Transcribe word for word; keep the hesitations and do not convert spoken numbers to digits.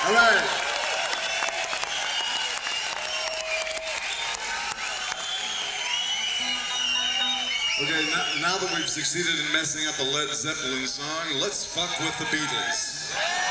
All right. Okay, now, now that we've succeeded in messing up a Led Zeppelin song, let's fuck with the Beatles.